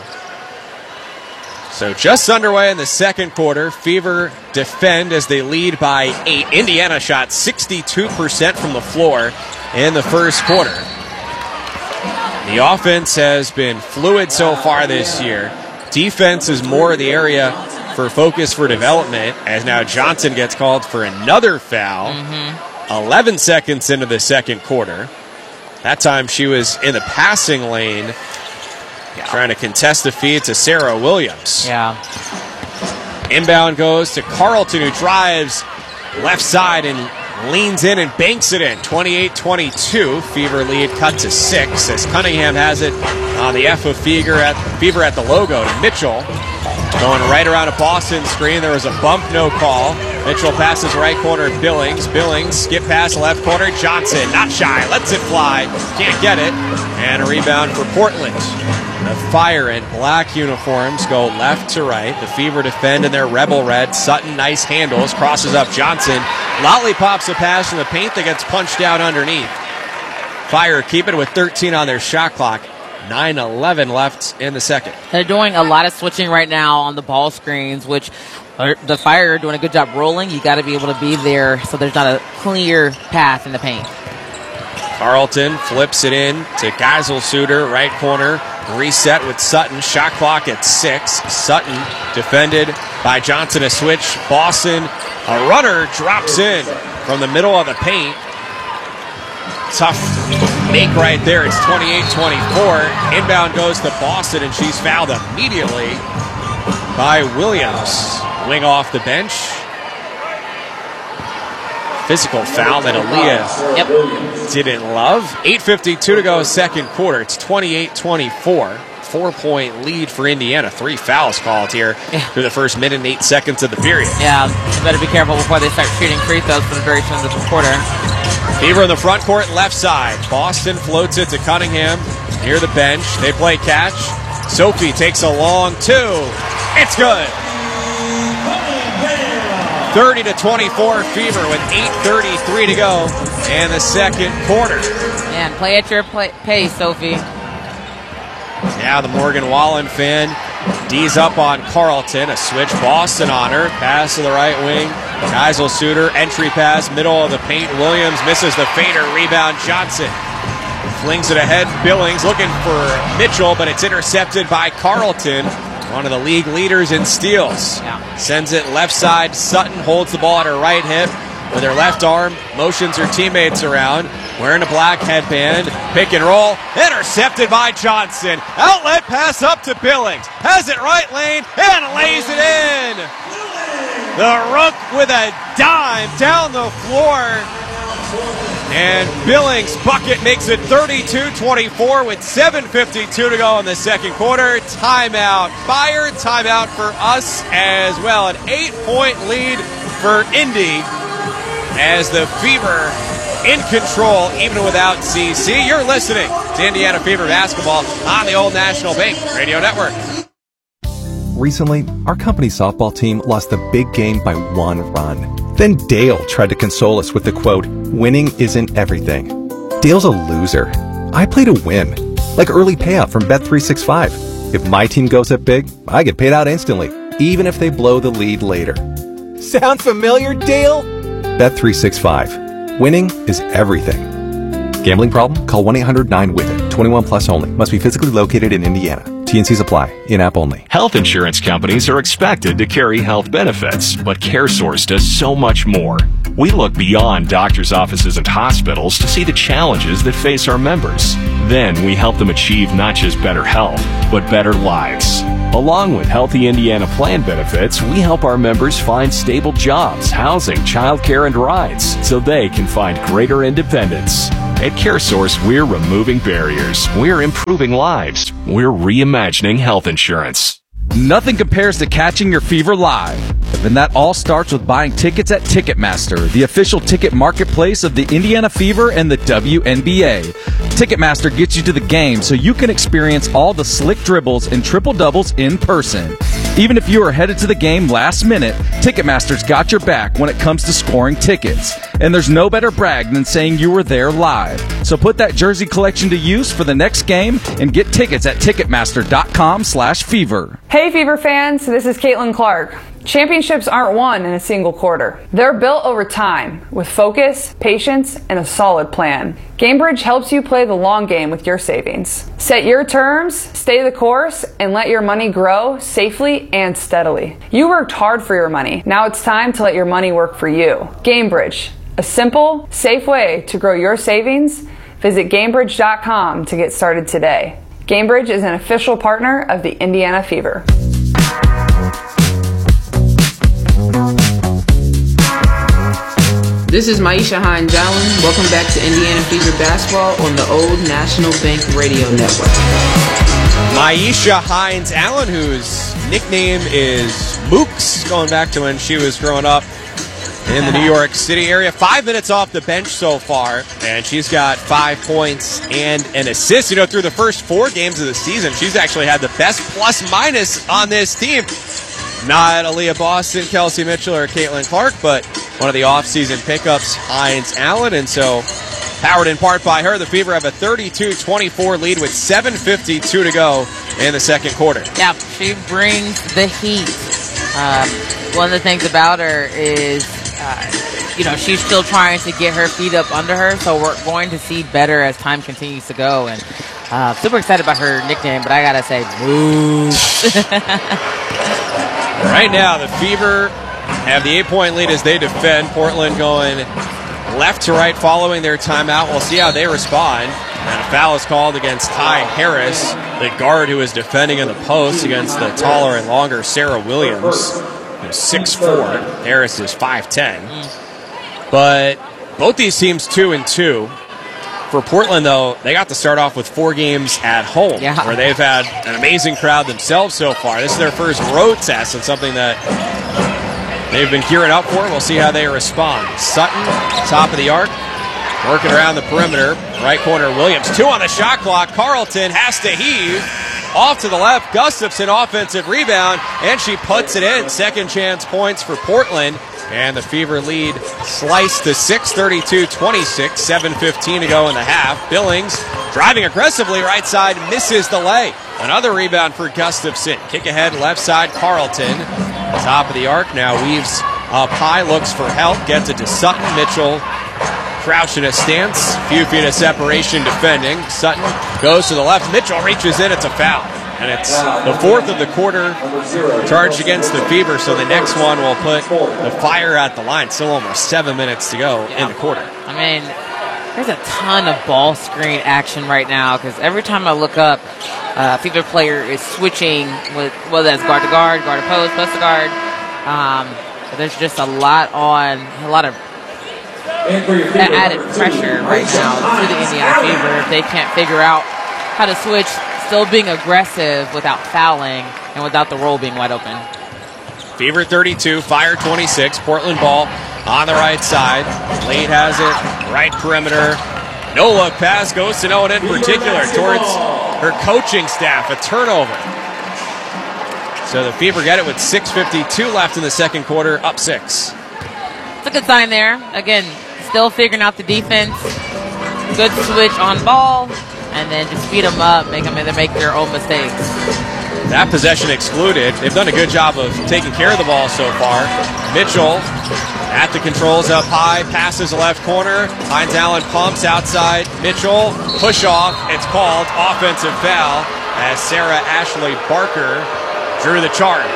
So just underway in the second quarter. Fever defend as they lead by eight. Indiana shot sixty-two percent from the floor in the first quarter. The offense has been fluid so far this year. Defense is more the area for focus for development, as now Johnson gets called for another foul. Mm-hmm. eleven seconds into the second quarter. That time she was in the passing lane, yeah. trying to contest the feed to Sarah Williams. Yeah. Inbound goes to Carlton, who drives left side and leans in and banks it in. twenty-eight twenty-two. Fever lead cut to six as Cunningham has it on the F of Fever at, Fever at the logo to Mitchell. Going right around a Boston screen. There was a bump, no call. Mitchell passes right corner, Billings. Billings, skip pass left corner. Johnson, not shy, lets it fly. Can't get it. And a rebound for Portland. The Fire in black uniforms go left to right. The Fever defend in their rebel red. Sutton, nice handles, crosses up Johnson. Lollipops a pass in the paint that gets punched out underneath. Fire keep it with thirteen on their shot clock. nine eleven left in the second. They're doing a lot of switching right now on the ball screens, which are, the Fire are doing a good job rolling. You got to be able to be there so there's not a clear path in the paint. Carlton flips it in to Geiselsuter, right corner. Reset with Sutton. Shot clock at six. Sutton defended by Johnson. A switch. Boston, a runner, drops in from the middle of the paint. Tough make right there. It's twenty-eight twenty-four. Inbound goes to Boston, and she's fouled immediately by Williams. Wing off the bench. Physical foul that Aaliyah yep. didn't love. eight fifty-two to go second quarter. It's twenty-eight twenty-four. Four-point lead for Indiana. Three fouls called here yeah. through the first minute and eight seconds of the period. Yeah, you better be careful before they start shooting free throws for the very end of the quarter. Fever in the front court, left side. Boston floats it to Cunningham near the bench. They play catch. Sophie takes a long two. It's good. thirty to twenty-four Fever with eight thirty-three to go in the second quarter. Man, play at your play- pace, Sophie. Now the Morgan Wallen fan D's up on Carlton. A switch, Boston on her. Pass to the right wing. Geiselsuter, entry pass, middle of the paint. Williams misses the fader. Rebound, Johnson. Flings it ahead. Billings looking for Mitchell, but it's intercepted by Carlton. One of the league leaders in steals. Yeah. Sends it left side. Sutton holds the ball at her right hip with her left arm. Motions her teammates around. Wearing a black headband. Pick and roll. Intercepted by Johnson. Outlet pass up to Billings. Has it right lane and lays it in. The Rook with a dime down the floor. And Billings' bucket makes it thirty-two twenty-four with seven fifty-two to go in the second quarter. Timeout. Fire. Timeout for us as well. An eight-point lead for Indy as the Fever in control even without C C. You're listening to Indiana Fever basketball on the Old National Bank Radio Network. Recently, our company softball team lost the big game by one run. Then Dale tried to console us with the quote, "Winning isn't everything." Dale's a loser. I play to win, like early payout from Bet three sixty-five. If my team goes up big, I get paid out instantly, even if they blow the lead later. Sound familiar, Dale? Bet three sixty-five. Winning is everything. Gambling problem? Call one eight hundred nine W I T H It. twenty-one plus only. Must be physically located in Indiana. T N Cs apply. In-app only. Health insurance companies are expected to carry health benefits, but CareSource does so much more. We look beyond doctors' offices and hospitals to see the challenges that face our members. Then we help them achieve not just better health, but better lives. Along with Healthy Indiana plan benefits, we help our members find stable jobs, housing, childcare, and rides so they can find greater independence. At CareSource, we're removing barriers. We're improving lives. We're reimagining health insurance. Nothing compares to catching your fever live. And that all starts with buying tickets at Ticketmaster, the official ticket marketplace of the Indiana Fever and the W N B A. Ticketmaster gets you to the game so you can experience all the slick dribbles and triple doubles in person. Even if you are headed to the game last minute, Ticketmaster's got your back when it comes to scoring tickets. And there's no better brag than saying you were there live. So put that jersey collection to use for the next game and get tickets at Ticketmaster.com slash fever. Hey Fever fans, this is Caitlin Clark. Championships aren't won in a single quarter. They're built over time with focus, patience, and a solid plan. GameBridge helps you play the long game with your savings. Set your terms, stay the course, and let your money grow safely and steadily. You worked hard for your money. Now it's time to let your money work for you. GameBridge, a simple, safe way to grow your savings. Visit Gamebridge dot com to get started today. GameBridge is an official partner of the Indiana Fever. This is Maisha Hines Allen. Welcome back to Indiana Fever Basketball on the Old National Bank Radio Network. Maisha Hines Allen, whose nickname is Mooks, going back to when she was growing up in the New York City area. Five minutes off the bench so far, and she's got five points and an assist. You know, through the first four games of the season, she's actually had the best plus-minus on this team. Not Aaliyah Boston, Kelsey Mitchell, or Caitlin Clark, but one of the off-season pickups, Hines Allen. And so, powered in part by her, the Fever have a thirty-two twenty-four lead with seven fifty-two to go in the second quarter. Yeah, she brings the heat. Um, one of the things about her is, uh, you know, she's still trying to get her feet up under her, so we're going to see better as time continues to go. And uh, super excited about her nickname, but I got to say, boo. Right now, the Fever have the eight-point lead as they defend. Portland going left to right following their timeout. We'll see how they respond. And a foul is called against Ty Harris, the guard who is defending in the post against the taller and longer Sarah Williams, who's six foot four. Harris is five ten. But both these teams two and two. For Portland, though, they got to start off with four games at home, yeah. where they've had an amazing crowd themselves so far. This is their first road test and something that they've been gearing up for. We'll see how they respond. Sutton, top of the arc, working around the perimeter. Right corner, Williams. Two on the shot clock. Carlton has to heave. Off to the left, Gustafson offensive rebound, and she puts it in. Second chance points for Portland. And the Fever lead sliced to six, thirty-two twenty-six, seven fifteen to go in the half. Billings driving aggressively right side, misses the lay. Another rebound for Gustafson. Kick ahead left side, Carlton. Top of the arc now weaves up high, looks for help, gets it to Sutton. Mitchell crouched in a stance, few feet of separation defending. Sutton goes to the left, Mitchell reaches in, it's a foul. And it's the fourth of the quarter charged against the Fever, so the next one will put the Fire at the line. Still almost seven minutes to go yeah. in the quarter. I mean, there's a ton of ball screen action right now because every time I look up, uh, a Fever player is switching with whether that's guard to guard, guard to post, post to guard. Um, but there's just a lot on, a lot of added pressure right now to the Indiana Fever if they can't figure out how to switch. Still being aggressive without fouling and without the roll being wide open. Fever thirty-two, Fire twenty-six. Portland ball on the right side. Lade has it, right perimeter. No look pass goes to no one in particular towards her coaching staff. A turnover. So the Fever get it with six fifty-two left in the second quarter, up six. It's a good sign there. Again, still figuring out the defense. Good switch on ball. And then just speed them up, make them either make their own mistakes. That possession excluded. They've done a good job of taking care of the ball so far. Mitchell at the controls up high, passes the left corner. Hines Allen pumps outside. Mitchell, push off. It's called offensive foul. as Sarah Ashley Barker drew the charge.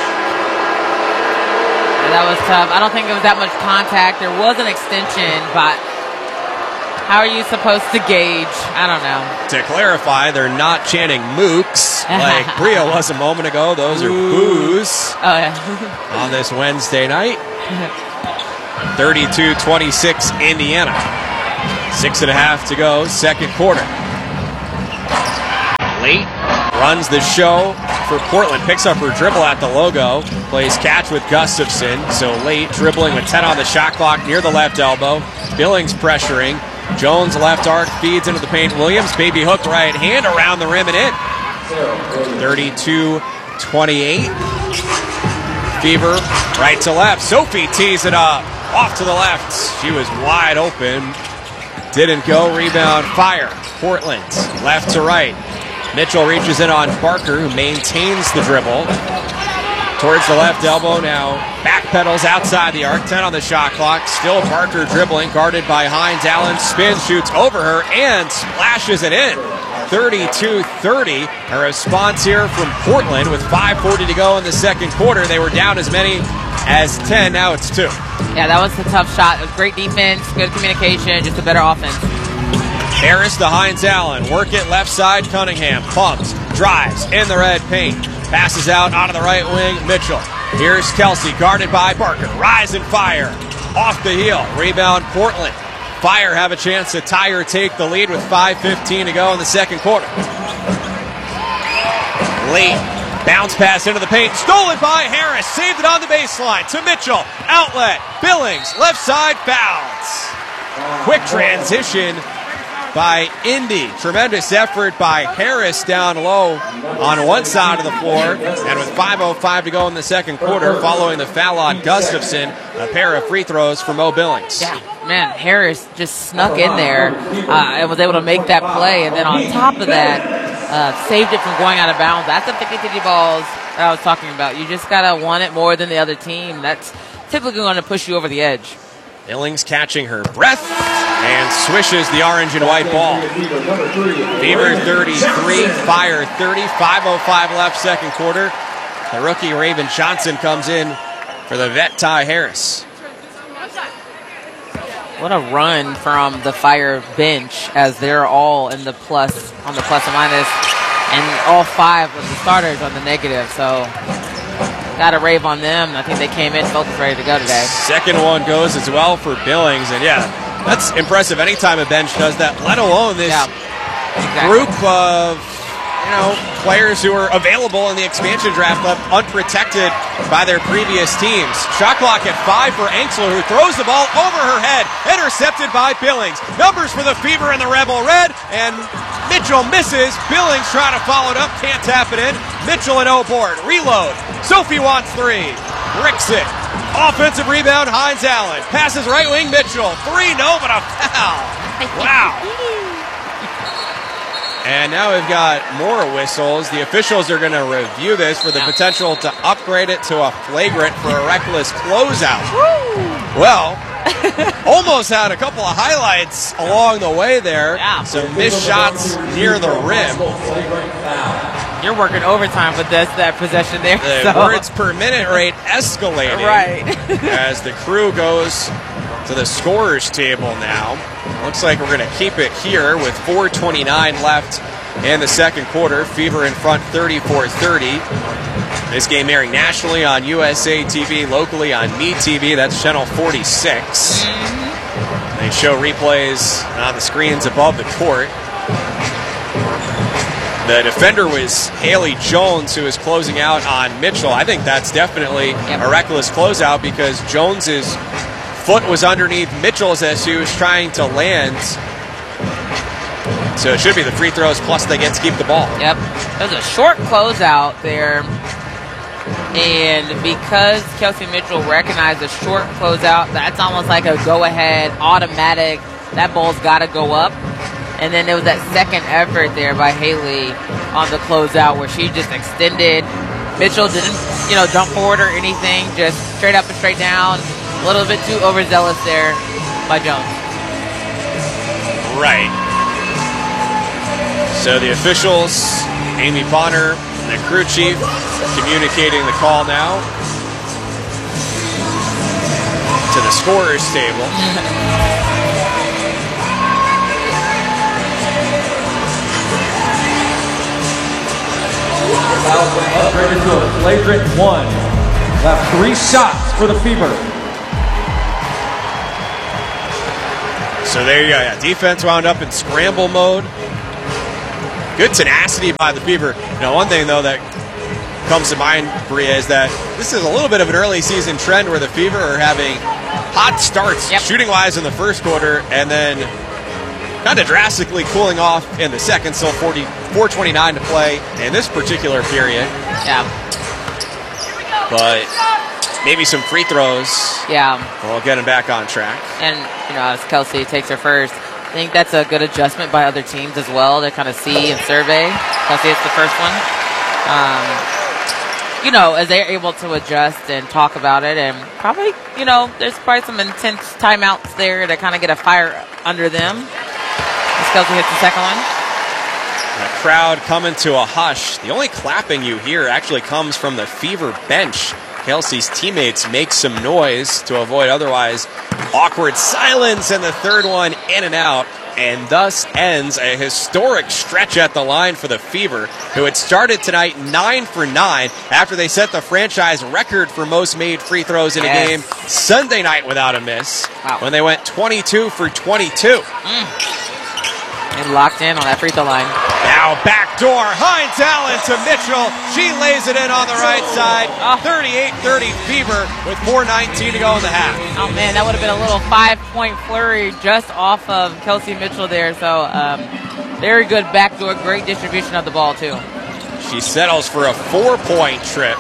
Yeah, that was tough. I don't think it was that much contact. There was an extension, but how are you supposed to gauge? I don't know. To clarify, they're not chanting mooks like Bria was a moment ago. Those are boos. Oh, yeah. On this Wednesday night. thirty-two twenty-six Indiana. Six and a half to go, second quarter. Late runs the show for Portland. Picks up her dribble at the logo. Plays catch with Gustafson. So Late dribbling with ten on the shot clock near the left elbow. Billings pressuring. Jones left arc feeds into the paint. Williams baby hook right hand around the rim and in. thirty-two twenty-eight. Fever right to left. Sophie tees it up. Off to the left. She was wide open. Didn't go. Rebound Fire. Portland left to right. Mitchell reaches in on Barker, who maintains the dribble. Towards the left elbow now. Backpedals outside the arc. ten on the shot clock. Still Barker dribbling. Guarded by Hines. Allen spins, shoots over her, and splashes it in. thirty-two thirty. A response here from Portland with five forty to go in the second quarter. They were down as many as ten. Now it's two. Yeah, that was a tough shot. It was great defense, good communication, just a better offense. Harris to Hines Allen. Work it left side. Cunningham pumps, drives in the red paint. Passes out onto the right wing. Mitchell. Here's Kelsey, guarded by Barker. Rise and Fire. Off the heel. Rebound Portland. Fire have a chance to tie or take the lead with five fifteen to go in the second quarter. Late bounce pass into the paint. Stolen by Harris. Saved it on the baseline to Mitchell. Outlet. Billings. Left side fouls. Quick transition by Indy. Tremendous effort by Harris down low on one side of the floor. And with five oh five to go in the second quarter, following the foul on Gustafson, a pair of free throws for Mo Billings. Yeah, man, Harris just snuck in there uh, and was able to make that play. And then on top of that, uh, saved it from going out of bounds. That's the fifty-fifty balls that I was talking about. You just got to want it more than the other team. That's typically going to push you over the edge. Billings catching her breath and swishes the orange and white ball. Fever thirty-three, Fire thirty, five oh five left second quarter. The rookie Raven Johnson comes in for the vet Ty Harris. What a run from the Fire bench as they're all in the plus, on the plus and minus, and all five of the starters on the negative. So got to rave on them. I think they came in focused, ready to go today. Second one goes as well for Billings, and yeah, that's impressive anytime a bench does that, let alone this yeah, exactly. group of, you know, players who are available in the expansion draft left unprotected by their previous teams. Shot clock at five for Anxler, who throws the ball over her head, intercepted by Billings. Numbers for the Fever and the Rebel Red, and Mitchell misses. Billings trying to follow it up, can't tap it in. Mitchell and O-board, reload. Sophie wants three, bricks it. Offensive rebound, Hines Allen. Passes right wing, Mitchell. Three, no, but a foul. Wow. And now we've got more whistles. The officials are going to review this for the potential to upgrade it to a flagrant for a reckless closeout. Well, almost had a couple of highlights along the way there. Yeah. Some missed shots near the rim. You're working overtime with this, that possession there. The so. words per minute rate escalating. Right. As the crew goes to the scorers table now. Looks like we're going to keep it here with four twenty-nine left in the second quarter. Fever in front thirty-four thirty. This game airing nationally on U S A T V, locally on MeTV. That's channel forty-six. They show replays on the screens above the court. The defender was Haley Jones, who is closing out on Mitchell. I think that's definitely yep. a reckless closeout because Jones's foot was underneath Mitchell's as he was trying to land. So it should be the free throws plus they get to keep the ball. Yep. There's a short closeout there. And because Kelsey Mitchell recognized a short closeout, that's almost like a go-ahead, automatic, that ball's got to go up. And then there was that second effort there by Haley on the closeout where she just extended. Mitchell didn't, you know, jump forward or anything, just straight up and straight down. A little bit too overzealous there by Jones. Right. So the officials Amy Bonner, the crew chief, communicating the call now to the scorer's table. Upgraded to a flagrant one. Left three shots for the Fever. So there you go. Yeah, defense wound up in scramble mode. Good tenacity by the Fever. You know, one thing, though, that comes to mind, Bria, is that this is a little bit of an early season trend where the Fever are having hot starts, yep. shooting-wise in the first quarter, and then kind of drastically cooling off in the second. Still forty-four twenty-nine to play in this particular period. Yeah. But maybe some free throws. Yeah. We'll get him back on track. And, you know, as Kelsey takes her first, I think that's a good adjustment by other teams as well to kind of see and survey. Kelsey hits the first one. Um, you know, as they're able to adjust and talk about it, and probably, you know, there's probably some intense timeouts there to kind of get a fire under them. As Kelsey hits the second one. The crowd coming to a hush. The only clapping you hear actually comes from the Fever bench. Kelsey's teammates make some noise to avoid otherwise awkward silence, and the third one in and out, and thus ends a historic stretch at the line for the Fever, who had started tonight nine for nine after they set the franchise record for most made free throws in a yes. game Sunday night without a miss, wow. when they went twenty-two for twenty-two. Mm. And locked in on that free throw line. Now backdoor, Hines Allen to Mitchell. She lays it in on the right side. thirty-eight thirty Fever with four nineteen to go in the half. Oh, man, that would have been a little five-point flurry just off of Kelsey Mitchell there. So um, very good backdoor, great distribution of the ball, too. She settles for a four-point trip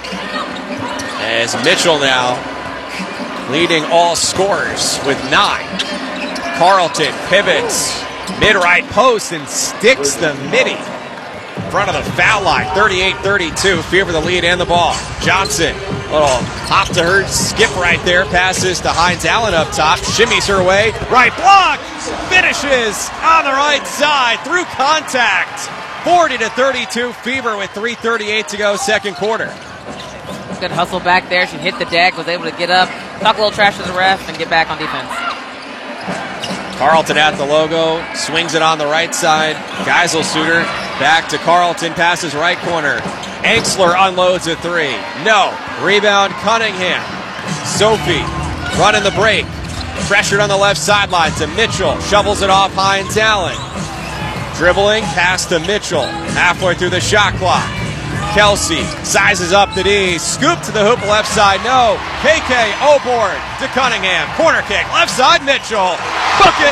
as Mitchell now leading all scorers with nine. Carlton pivots. Mid-right post and sticks the midi in front of the foul line. thirty-eight thirty-two. Fever the lead and the ball. Johnson, little hop to her skip right there. Passes to Hines Allen up top. Shimmies her way. Right block. Finishes on the right side through contact. forty to thirty-two. Fever with three thirty-eight to go second quarter. Good hustle back there. She hit the deck, was able to get up, talk a little trash to the ref, and get back on defense. Carlton at the logo, swings it on the right side. Geiselsuter back to Carlton, passes right corner. Enksler unloads a three. No. Rebound Cunningham. Sophie running the break. Pressured on the left sideline to Mitchell. Shovels it off Hines Allen. Dribbling, pass to Mitchell. Halfway through the shot clock. Kelsey sizes up the D. Scoop to the hoop left side. No. K K Oborn to Cunningham. Corner kick. Left side Mitchell. Bucket.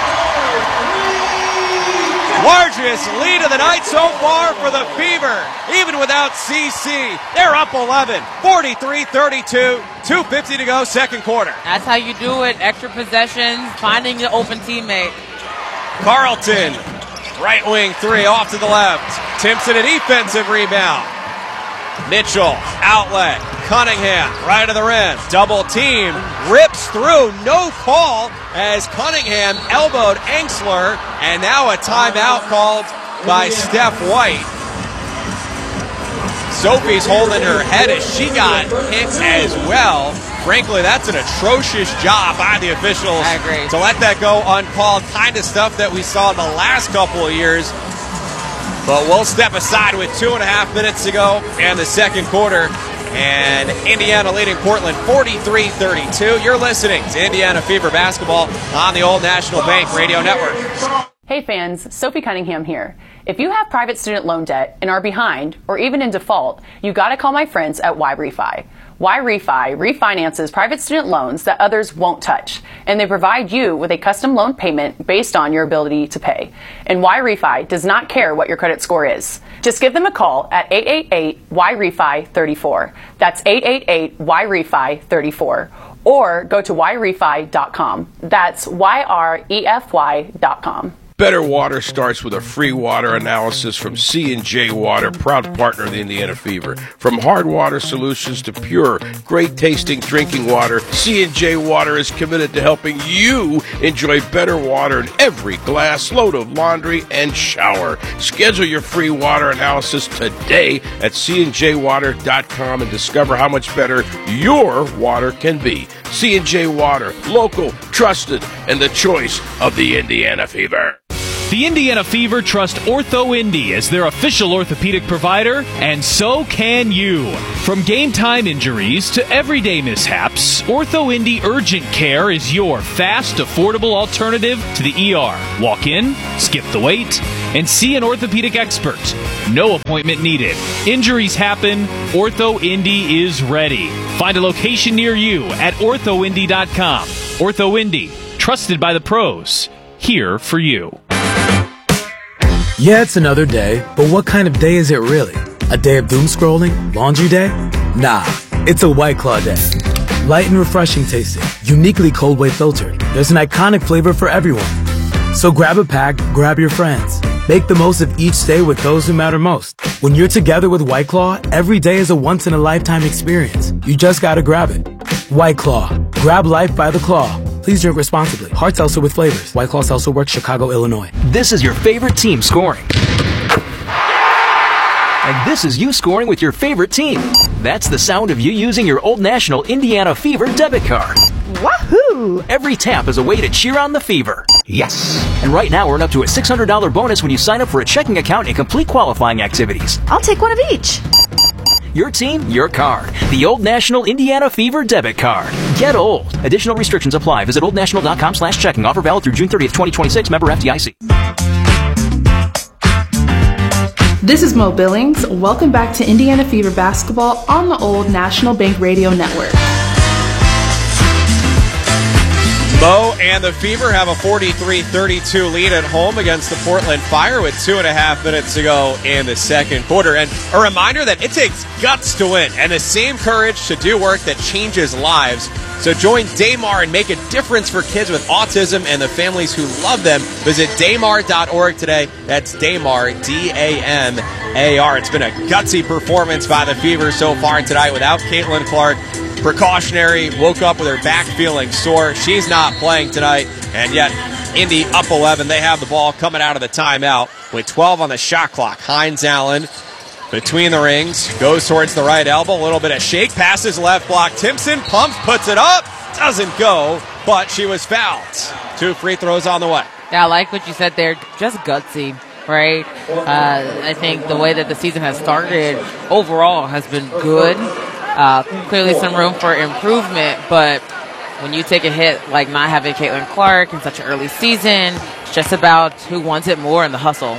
Largest lead of the night so far for the Fever. Even without C C, they're up eleven. forty-three thirty-two. two fifty to go second quarter. That's how you do it. Extra possessions, finding the open teammate. Carlton. Right wing three off to the left. Timpson a defensive rebound. Mitchell, outlet. Cunningham, right of the rim. Double team. Rips through. No call as Cunningham elbowed Enksler. And now a timeout called by Steph White. Sophie's holding her head as she got hit as well. Frankly, that's an atrocious job by the officials. I agree. To let that go uncalled. Kind of stuff that we saw in the last couple of years. But we'll step aside with two and a half minutes to go in the second quarter. And Indiana leading Portland forty-three thirty-two. You're listening to Indiana Fever Basketball on the Old National Bank Radio Network. Hey fans, Sophie Cunningham here. If you have private student loan debt and are behind or even in default, you gotta call my friends at Y-Refi. Y-Refi refinances private student loans that others won't touch, and they provide you with a custom loan payment based on your ability to pay. And Y-Refi does not care what your credit score is. Just give them a call at eight eight eight Y R E F I three four. That's eight eight eight Y R E F I three four. Or go to Y R E F I dot com. That's Y R E F Y dot com. Better water starts with a free water analysis from C and J Water, proud partner of the Indiana Fever. From hard water solutions to pure, great-tasting drinking water, C and J Water is committed to helping you enjoy better water in every glass, load of laundry, and shower. Schedule your free water analysis today at c and j water dot com and discover how much better your water can be. C and J Water, local, trusted, and the choice of the Indiana Fever. The Indiana Fever trust OrthoIndy as their official orthopedic provider, and so can you. From game-time injuries to everyday mishaps, OrthoIndy Urgent Care is your fast, affordable alternative to the E R. Walk in, skip the wait, and see an orthopedic expert. No appointment needed. Injuries happen. OrthoIndy is ready. Find a location near you at ortho indy dot com. OrthoIndy, trusted by the pros. Here for you. Yeah, it's another day, but what kind of day is it really? A day of doom scrolling? Laundry day? Nah, it's a White Claw day. Light and refreshing tasting, uniquely cold way filtered. There's an iconic flavor for everyone. So grab a pack, grab your friends. Make the most of each day with those who matter most. When you're together with White Claw, every day is a once-in-a-lifetime experience. You just gotta grab it. White Claw. Grab life by the claw. Please drink responsibly. Hard seltzer with flavors. White Claw Seltzer Works, Chicago, Illinois. This is your favorite team scoring. And this is you scoring with your favorite team. That's the sound of you using your Old National Indiana Fever debit card. Wahoo! Every tap is a way to cheer on the Fever. Yes! And right now, earn up to a six hundred dollars bonus when you sign up for a checking account and complete qualifying activities. I'll take one of each. Your team, your card. The Old National Indiana Fever debit card. Get old. Additional restrictions apply. Visit old national dot com slash checking. Offer valid through June thirtieth, twenty twenty-six. Member F D I C. This is Mo Billings. Welcome back to Indiana Fever Basketball on the Old National Bank Radio Network. Mo and the Fever have a forty-three thirty-two lead at home against the Portland Fire with two and a half minutes to go in the second quarter. And a reminder that it takes guts to win and the same courage to do work that changes lives. So join Daymar and make a difference for kids with autism and the families who love them. Visit daymar dot org today. That's Daymar, D A M A R. It's been a gutsy performance by the Fever so far tonight without Caitlin Clark. Precautionary, woke up with her back feeling sore. She's not playing tonight, and yet Indy up eleven. They have the ball coming out of the timeout with twelve on the shot clock. Hines Allen between the rings, goes towards the right elbow, a little bit of shake, passes left block. Timpson pumps, puts it up, doesn't go, but she was fouled. Two free throws on the way. Yeah, I like what you said there, just gutsy. Right? Uh, I think the way that the season has started overall has been good. Uh, clearly some room for improvement, but when you take a hit like not having Caitlin Clark in such an early season, it's just about who wants it more in the hustle.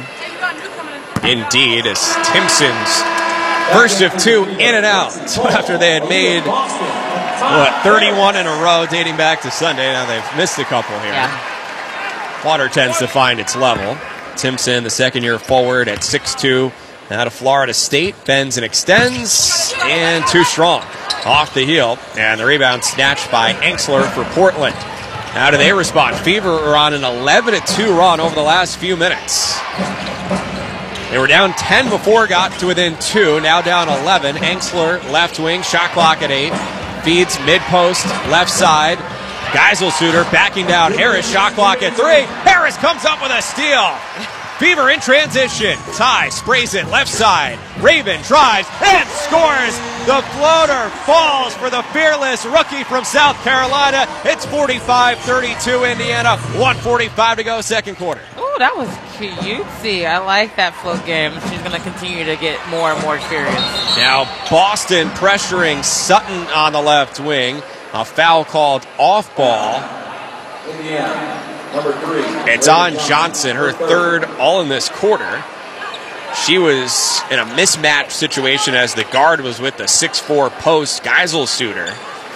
Indeed, as Timpson's first of two in and out after they had made, what, thirty-one in a row dating back to Sunday. Now they've missed a couple here. Yeah. Water tends to find its level. Timpson, the second-year forward at six two. Out of Florida State, bends and extends, and too strong. Off the heel, and the rebound snatched by Enxler for Portland. How do they respond? Fever are on an eleven to two run over the last few minutes. They were down ten before, got to within two, now down eleven. Enxler, left wing, shot clock at eight. Feeds mid-post, left side. Geiselsuter backing down Harris, shot clock at three. Harris comes up with a steal. Fever in transition. Ty sprays it left side. Raven drives and scores. The floater falls for the fearless rookie from South Carolina. It's forty-five thirty-two Indiana. one forty-five to go, second quarter. Oh, that was cutesy. I like that float game. She's going to continue to get more and more experience. Now Boston pressuring Sutton on the left wing. A foul called off ball. Indiana. Number three. It's on Johnson, her third all in this quarter. She was in a mismatch situation as the guard was with the six four post Geiselsuter.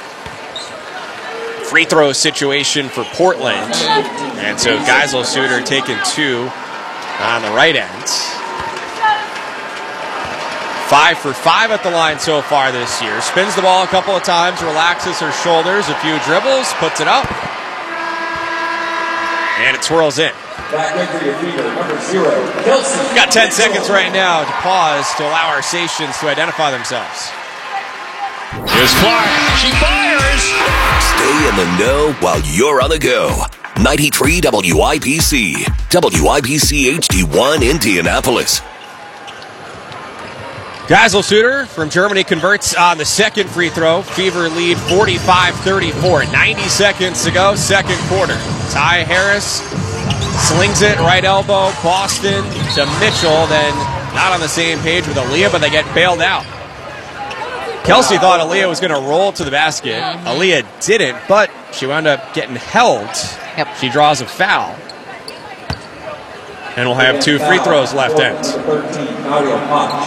Free throw situation for Portland. And so Geiselsuter taking two on the right end. Five for five at the line so far this year. Spins the ball a couple of times, relaxes her shoulders, a few dribbles, puts it up. And it swirls in. Got ten seconds right now to pause to allow our stations to identify themselves. Here's Clark. She fires. Stay in the know while you're on the go. ninety-three W I P C. W I P C H D one Indianapolis. Geiselsutter from Germany converts on the second free throw. Fever lead forty-five thirty-four. ninety seconds to go, second quarter. Ty Harris slings it, right elbow, Boston to Mitchell. Then not on the same page with Aaliyah, but they get bailed out. Kelsey thought Aaliyah was going to roll to the basket. Mm-hmm. Aaliyah didn't, but she wound up getting held. Yep. She draws a foul. And we'll have two free throws left end.